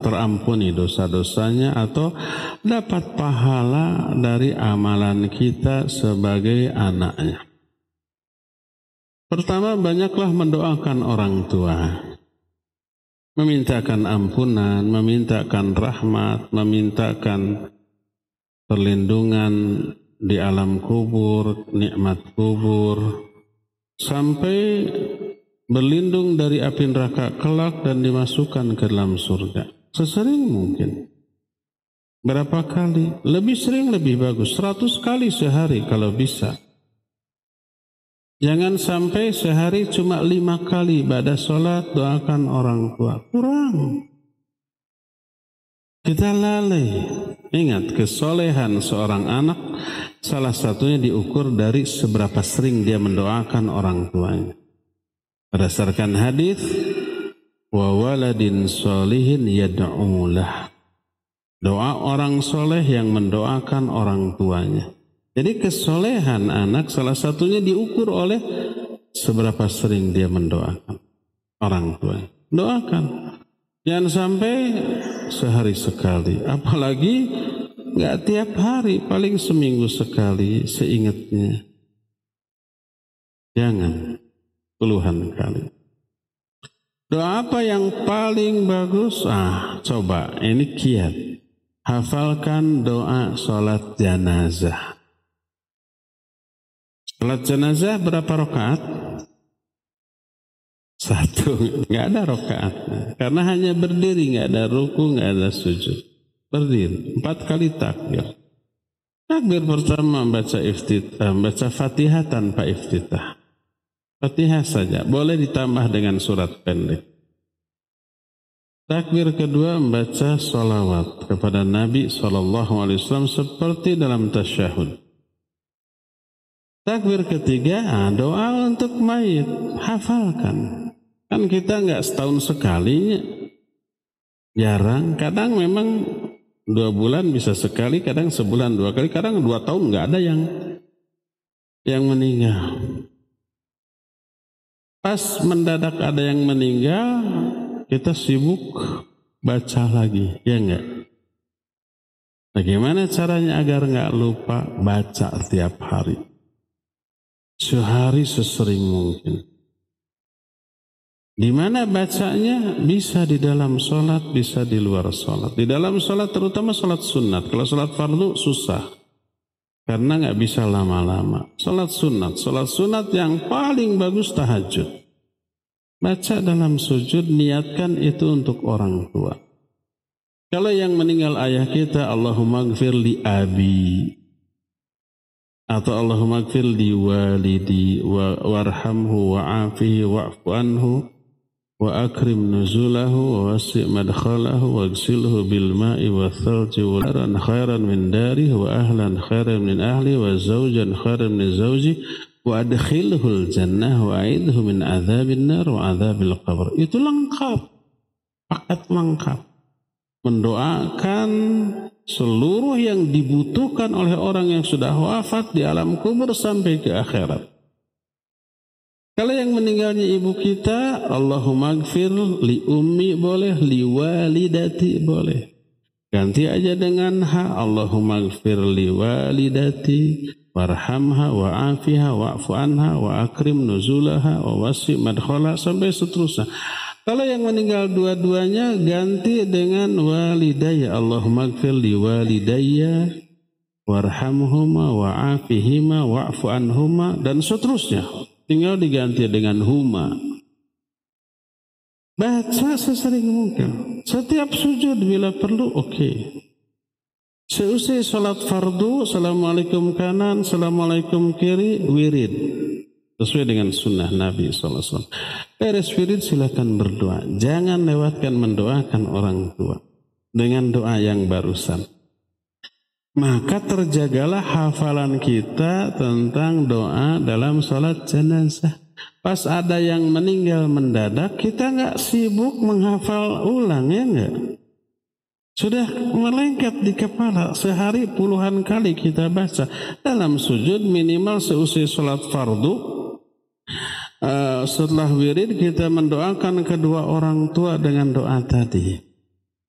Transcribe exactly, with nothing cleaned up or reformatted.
terampuni dosa-dosanya atau dapat pahala dari amalan kita sebagai anaknya. Pertama, banyaklah mendoakan orang tua. Memintakan ampunan, memintakan rahmat, memintakan perlindungan di alam kubur, nikmat kubur, sampai berlindung dari api neraka kelak dan dimasukkan ke dalam surga. Sesering mungkin. Berapa kali? Lebih sering lebih bagus. Seratus kali sehari kalau bisa. Jangan sampai sehari cuma lima kali pada sholat doakan orang tua. Kurang. Kita lalai. Ingat, kesolehan seorang anak salah satunya diukur dari seberapa sering dia mendoakan orang tuanya. Berdasarkan hadis, wa waladin sholihin yad'ulah. Doa orang soleh yang mendoakan orang tuanya. Jadi kesolehan anak salah satunya diukur oleh seberapa sering dia mendoakan orang tua. Doakan. Jangan sampai sehari sekali. Apalagi nggak tiap hari, paling seminggu sekali seingatnya. Jangan puluhan kali. Doa apa yang paling bagus? Ah, coba ini kiat. Hafalkan doa sholat jenazah. Salat jenazah berapa rakaat? Satu, nggak ada rakaatnya. Karena hanya berdiri, nggak ada ruku, nggak ada sujud. Berdiri, empat kali takbir. Takbir pertama baca iftitah, baca Fatihah tanpa iftitah. Fatihah saja, boleh ditambah dengan surat pendek. Takbir kedua membaca sholawat kepada Nabi shallallahu alaihi wasallam seperti dalam tasyahud. Takbir ketiga, doa untuk mayit, hafalkan. Kan kita nggak setahun sekali, jarang. Kadang memang dua bulan bisa sekali, kadang sebulan dua kali, kadang dua tahun nggak ada yang yang meninggal. Pas mendadak ada yang meninggal, kita sibuk baca lagi, ya enggak? Bagaimana caranya agar nggak lupa? Baca tiap hari. Sehari sesering mungkin. Di mana bacanya? Bisa di dalam sholat, bisa di luar sholat. Di dalam sholat terutama sholat sunat. Kalau sholat fardu susah. Karena nggak bisa lama-lama. Sholat sunat. Sholat sunat yang paling bagus tahajud. Baca dalam sujud, niatkan itu untuk orang tua. Kalau yang meninggal ayah kita, Allahumma gfir li abi. Atau Allahumma gfir li walidi wa warhamhu wa'afihi wa'fu anhu wa akrim nuzulahu wa wasi' madkhalahu wa gsilhu bil ma'i wa thalji wa khairan khairan min dari wa ahlan khairan min ahli wa zawjan khairan min zawji wa adkhilhul jannah wa a'idhu min azabin nar wa azabil qabr. Itu lengkap, paket lengkap. Mendoakan seluruh yang dibutuhkan oleh orang yang sudah wafat di alam kubur sampai ke akhirat. Kalau yang meninggalnya ibu kita, Allahumma gfir li ummi boleh, li walidati boleh. Ganti aja dengan ha, Allahumma gfir li walidati warhamha wa'afiha wa'fu anha wa akrim nuzulaha wa wasi' madkhala sampai seterusnya. Kalau yang meninggal dua-duanya ganti dengan walidayya. Allahumma gfir li walidayya warhamhuma wa'afihima wa'fu anhuma dan seterusnya. Tinggal diganti dengan huma. Baca sesering mungkin. Setiap sujud bila perlu, oke. Okay. Seusai salat fardu, assalamualaikum kanan, assalamualaikum kiri, wirid. Sesuai dengan sunnah Nabi shallallahu alaihi wasallam. Beres wirid silakan berdoa. Jangan lewatkan mendoakan orang tua dengan doa yang barusan. Maka terjagalah hafalan kita tentang doa dalam sholat jenazah. Pas ada yang meninggal mendadak, kita nggak sibuk menghafal ulang, ya nggak? Sudah melengket di kepala. Sehari puluhan kali kita baca. Dalam sujud minimal seusai sholat fardu. Uh, setelah wirid kita mendoakan kedua orang tua dengan doa tadi.